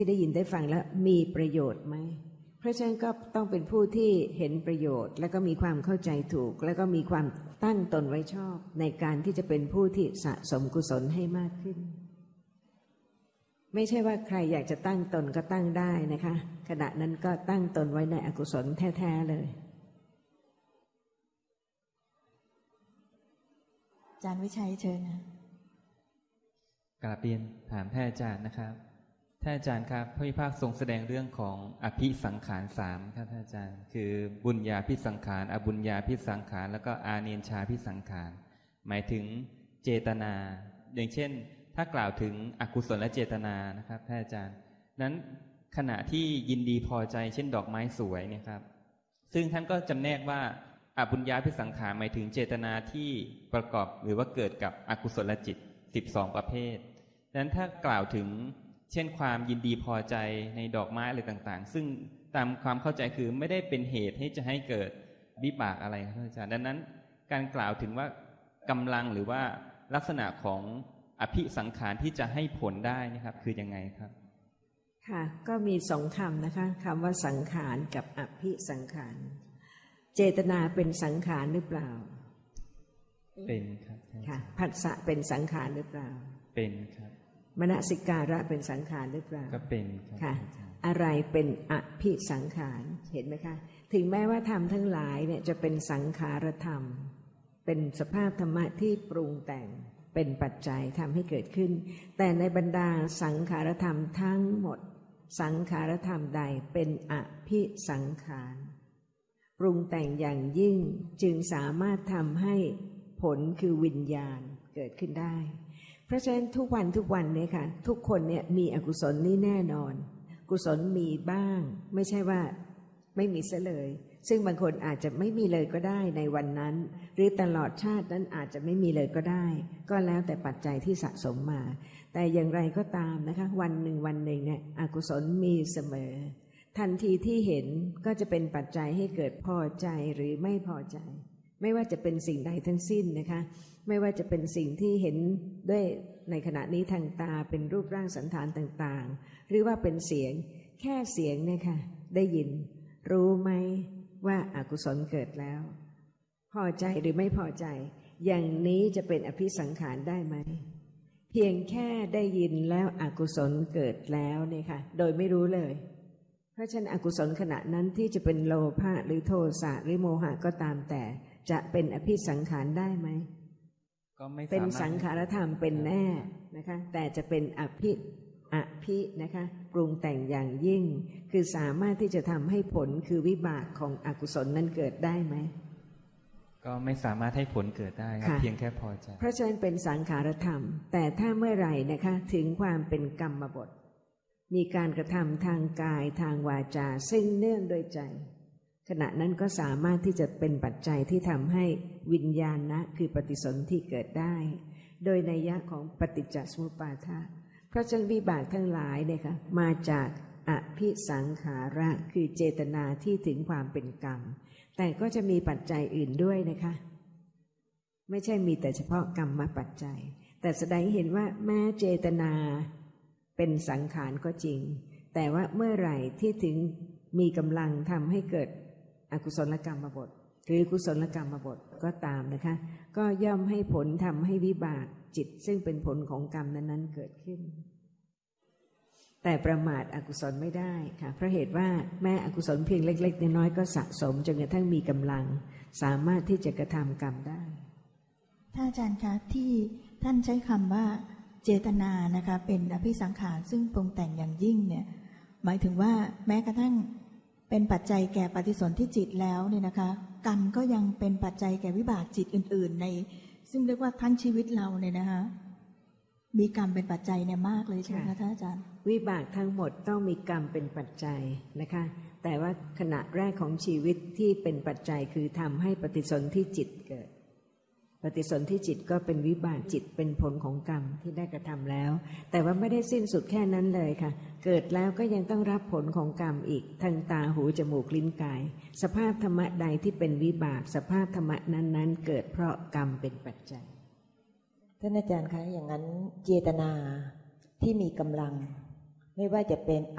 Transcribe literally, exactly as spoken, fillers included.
ที่ได้ยินได้ฟังแล้วมีประโยชน์ไหมเพราะฉะนั้นก็ต้องเป็นผู้ที่เห็นประโยชน์แล้วก็มีความเข้าใจถูกแล้วก็มีความตั้งตนไว้ชอบในการที่จะเป็นผู้ที่สะสมกุศลให้มากขึ้นไม่ใช่ว่าใครอยากจะตั้งตนก็ตั้งได้นะคะขณะนั้นก็ตั้งตนไว้ในอกุศลแท้ๆเลยอาจารย์วิชัยเชิญนะกราบเรียนถามท่านอาจารย์นะครับท่านอาจารย์ครับพระวิภาคทรงแสดงเรื่องของอภิสังขารสามครับท่านอาจารย์คือบุญญาภิสังขารอบุญญาภิสังขารแล้วก็อาเนญชาภิสังขารหมายถึงเจตนาอย่างเช่นถ้ากล่าวถึงอกุศลและเจตนานะครับท่านอาจารย์นั้นขณะที่ยินดีพอใจเช่นดอกไม้สวยเนี่ยครับซึ่งท่านก็จำแนกว่าอบุญญาภิสังขารหมายถึงเจตนาที่ประกอบหรือว่าเกิดกับอกุศลจิตสิบสองประเภทดังนั้นถ้ากล่าวถึงเช่นความยินดีพอใจในดอกไม้อะไรต่างๆซึ่งตามความเข้าใจคือไม่ได้เป็นเหตุให้จะให้เกิดวิบากอะไรครับอาจารย์ดังนั้นการกล่าวถึงว่ากำลังหรือว่าลักษณะของอภิสังขารที่จะให้ผลได้นะครับคือยังไงครับค่ะก็มีสองคำนะคะคำว่าสังขารกับอภิสังขารเจตนาเป็นสังขารหรือเปล่าเป็นครับค่ะผัสสะเป็นสังขารหรือเปล่าเป็นครับมนสิการะเป็นสังขารหรือเปล่าก็เป็นค่ะอะไรเป็นอภิสังขารเห็นไหมคะถึงแม้ว่าธรรมทั้งหลายเนี่ยจะเป็นสังขารธรรมเป็นสภาพธรรมะที่ปรุงแต่งเป็นปัจจัยทำให้เกิดขึ้นแต่ในบรรดาสังขารธรรมทั้งหมดสังขารธรรมใดเป็นอภิสังขารปรุงแต่งอย่างยิ่งจึงสามารถทำให้ผลคือวิญญาณเกิดขึ้นได้เพราะฉะนั้นทุกวันทุกวันเนี่ยค่ะทุกคนเนี่ยมีอกุศลนี่แน่นอนกุศลมีบ้างไม่ใช่ว่าไม่มีเสียเลยซึ่งบางคนอาจจะไม่มีเลยก็ได้ในวันนั้นหรือตลอดชาตินั้นอาจจะไม่มีเลยก็ได้ก็แล้วแต่ปัจจัยที่สะสมมาแต่อย่างไรก็ตามนะคะวันหนึ่งวันหนึ่งเนี่ยอกุศลมีเสมอทันทีที่เห็นก็จะเป็นปัจจัยให้เกิดพอใจหรือไม่พอใจไม่ว่าจะเป็นสิ่งใดทั้งสิ้นนะคะไม่ว่าจะเป็นสิ่งที่เห็นด้วยในขณะนี้ทางตาเป็นรูปร่างสันฐานต่างๆหรือว่าเป็นเสียงแค่เสียงเนี่ยค่ะได้ยินรู้ไหมว่าอากุศลเกิดแล้วพอใจหรือไม่พอใจอย่างนี้จะเป็นอภิสังขารได้ไหมเพียงแค่ได้ยินแล้วอกุศลเกิดแล้วเนี่ยค่ะโดยไม่รู้เลยเพราะฉะนั้นอกุศลขณะนั้นที่จะเป็นโลภะหรือโทสะหรือโมหะก็ตามแต่จะเป็นอภิสังขารได้ไหมก็ไม่เป็นสังขารธรรมเป็นแน่นะคะแต่จะเป็นอภิอภินะคะปรุงแต่งอย่างยิ่งคือสามารถที่จะทำให้ผลคือวิบากของอกุศลนั้นเกิดได้ไหมก็ไม่สามารถให้ผลเกิดได้ครับเพียงแค่พอใจเพราะฉะนั้นเป็นสังขารธรรมแต่ถ้าเมื่อไหร่นะคะถึงความเป็นกรรมบทมีการกระทำทางกายทางวาจาซึ่งเนื่องโดยใจขณะนั้นก็สามารถที่จะเป็นปัจจัยที่ทำให้วิญญาณนะคือปฏิสนธิเกิดได้โดยนัยยะของปฏิจจสมุปบาทะเพราะฉะนั้นวิบากทั้งหลายเนี่ยค่ะมาจากอภิสังขาระคือเจตนาที่ถึงความเป็นกรรมแต่ก็จะมีปัจจัยอื่นด้วยนะคะไม่ใช่มีแต่เฉพาะกรรมปัจจัยแต่แสดงให้เห็นว่าแม้เจตนาเป็นสังขารก็จริงแต่ว่าเมื่อไหร่ที่ถึงมีกำลังทำให้เกิดอกุศลกรรมบทหรือกุศลกรรมบทก็ตามนะคะก็ย่อมให้ผลทำให้วิบากจิตซึ่งเป็นผลของกรรมนั้นๆเกิดขึ้นแต่ประมาทอกุศลไม่ได้ค่ะเพราะเหตุว่าแม้อกุศลเพียงเล็กๆน้อยๆก็สะสมจนกระทั่งมีกำลังสามารถที่จะกระทำกรรมได้ท่านอาจารย์คะที่ท่านใช้คำว่าเจตนานะคะเป็นอภิสังขารซึ่งปรุงแต่งอย่างยิ่งเนี่ยหมายถึงว่าแม้กระทั่งเป็นปัจจัยแก่ปฏิสนธิจิตแล้วเนี่ยนะคะกรรมก็ยังเป็นปัจจัยแก่วิบากจิตอื่นๆในซึ่งเรียกว่าทั้งชีวิตเราเนี่ยนะคะมีกรรมเป็นปัจจัยเนี่ยมากเลยใช่ไหมคะท่านอาจารย์วิบากทั้งหมดต้องมีกรรมเป็นปัจจัยนะคะแต่ว่าขณะแรกของชีวิตที่เป็นปัจจัยคือทำให้ปฏิสนธิจิตเกิดปฏิสนธิจิตก็เป็นวิบากจิตเป็นผลของกรรมที่ได้กระทำแล้วแต่ว่าไม่ได้สิ้นสุดแค่นั้นเลยค่ะเกิดแล้วก็ยังต้องรับผลของกรรมอีกทางตาหูจมูกลิ้นกายสภาพธรรมะใดที่เป็นวิบากสภาพธรรมะนั้นๆเกิดเพราะกรรมเป็นปัจจัยท่านอาจารย์คะอย่างนั้นเจตนาที่มีกำลังไม่ว่าจะเป็น